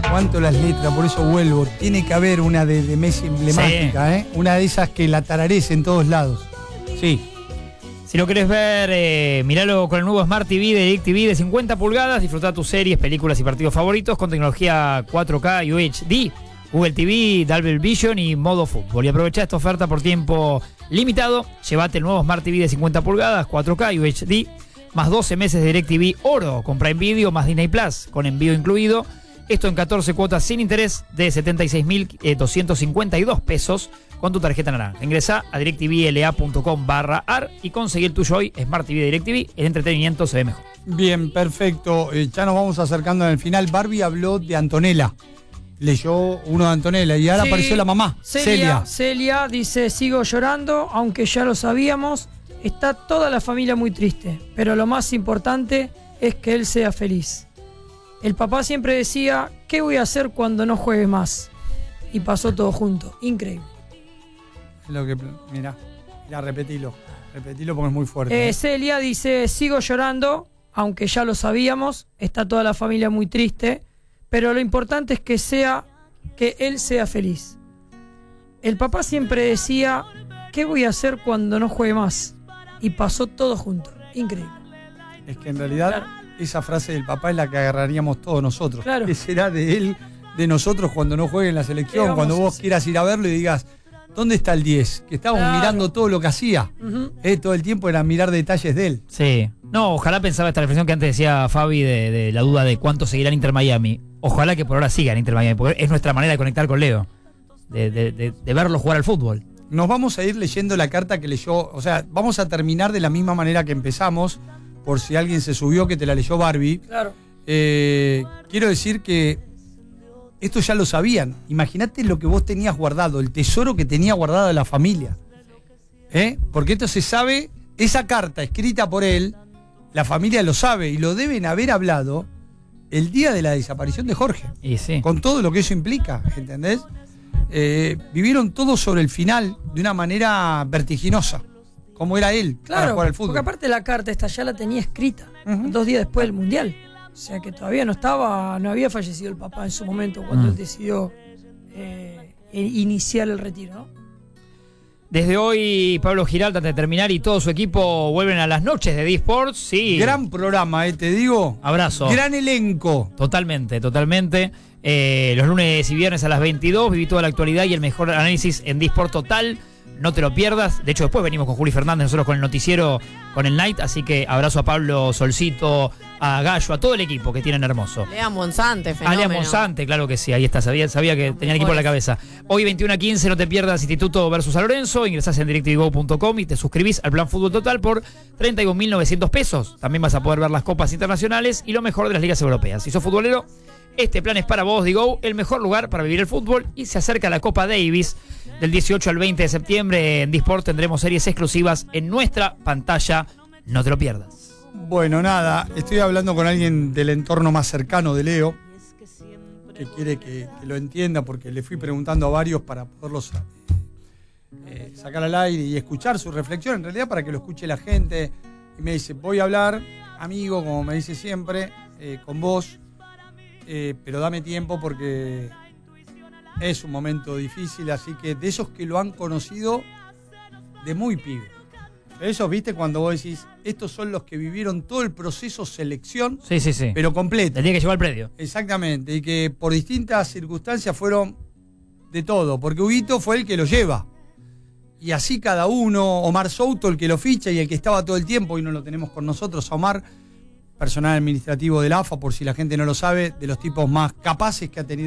Cuánto las letras, por eso vuelvo. Tiene que haber una de Messi emblemática, Sí. Una de esas que la tararees en todos lados. Sí. Si lo querés ver, miralo con el nuevo Smart TV de DirecTV de 50 pulgadas. Disfrutá tus series, películas y partidos favoritos con tecnología 4K y UHD, Google TV, Dolby Vision y modo fútbol. Y aprovechá esta oferta por tiempo limitado. Llévate el nuevo Smart TV de 50 pulgadas, 4K y UHD, más 12 meses de DirecTV Oro con Prime Video más Disney Plus, con envío incluido. Esto en 14 cuotas sin interés de 76.252 pesos con tu tarjeta naranja. Ingresá a directvla.com/ar y conseguí el tuyo hoy. Smart TV de DirecTV, el entretenimiento se ve mejor. Bien, perfecto. Ya nos vamos acercando al final. Barbie habló de Antonella. Leyó uno de Antonella y ahora Sí. apareció la mamá, Celia. Celia dice, sigo llorando, aunque ya lo sabíamos. Está toda la familia muy triste, pero lo más importante es que él sea feliz. El papá siempre decía, ¿qué voy a hacer cuando no juegue más? Y pasó todo junto. Increíble. Lo que, mirá, repetilo porque es muy fuerte. Celia dice, sigo llorando, aunque ya lo sabíamos. Está toda la familia muy triste, pero lo importante es que él sea feliz. El papá siempre decía, ¿qué voy a hacer cuando no juegue más? Y pasó todo junto. Increíble. Es que en realidad Claro. esa frase del papá es la que agarraríamos todos nosotros. Claro. ¿Qué será de él, de nosotros cuando no juegue en la ¿Qué selección? vamos Cuando a vos hacer? quieras ir a verlo y digas, ¿dónde está el 10? Que estábamos Claro. mirando todo lo que hacía. Ujú. Todo el tiempo era mirar detalles de él. Sí. No, ojalá pensaba esta reflexión que antes decía Fabi de la duda de cuánto seguirá en Inter Miami. Ojalá que por ahora siga en Inter Miami, porque es nuestra manera de conectar con Leo. De verlo jugar al fútbol. Nos vamos a ir leyendo la carta que leyó, o sea, vamos a terminar de la misma manera que empezamos, por si alguien se subió que te la leyó Barbie. Claro. Quiero decir que esto ya lo sabían. Imagínate lo que vos tenías guardado, el tesoro que tenía guardado la familia. Porque esto se sabe, esa carta escrita por él, la familia lo sabe y lo deben haber hablado el día de la desaparición de Jorge. Y sí. Con todo lo que eso implica, ¿entendés? Vivieron todo sobre el final de una manera vertiginosa, como era él para Claro, jugar al fútbol. porque aparte la carta esta ya la tenía escrita, Ujú. 2 días después del Mundial. O sea que todavía no había fallecido el papá en su momento cuando él decidió iniciar el retiro, ¿no? Desde hoy, Pablo Giralda, antes de terminar, y todo su equipo vuelven a las noches de D-Sports. Sí. Gran programa, te digo. Abrazo. Gran elenco. Totalmente. Los lunes y viernes a las 22, viví toda la actualidad y el mejor análisis en D-Sport Total. No te lo pierdas. De hecho, después venimos con Juli Fernández, nosotros con el noticiero, con el Night. Así que abrazo a Pablo, Solcito, a Gallo, a todo el equipo que tienen hermoso. Lea Monsante, fenómeno. Alia Monsante, claro que sí, ahí está, sabía que tenía el equipo en la cabeza. Hoy 21:15, no te pierdas Instituto versus San Lorenzo, ingresás en directvgo.com y te suscribís al Plan Fútbol Total por 31.900 pesos. También vas a poder ver las copas internacionales y lo mejor de las ligas europeas. Si sos futbolero, este plan es para vos, Digo, el mejor lugar para vivir el fútbol, y se acerca la Copa Davis. Del 18 al 20 de septiembre en D-Sport tendremos series exclusivas en nuestra pantalla, no te lo pierdas. Bueno, nada, estoy hablando con alguien del entorno más cercano de Leo, que quiere que lo entienda, porque le fui preguntando a varios para poderlos sacar al aire y escuchar su reflexión, en realidad para que lo escuche la gente. Y me dice, voy a hablar, amigo, como me dice siempre, con vos, pero dame tiempo porque es un momento difícil, así que de esos que lo han conocido de muy pibe. Esos, viste, cuando vos decís, estos son los que vivieron todo el proceso selección, Sí. pero completo. El día que llegó al predio. Exactamente, y que por distintas circunstancias fueron de todo, porque Huguito fue el que lo lleva. Y así cada uno, Omar Souto el que lo ficha y el que estaba todo el tiempo, y no lo tenemos con nosotros, a Omar, personal administrativo del AFA, por si la gente no lo sabe, de los tipos más capaces que ha tenido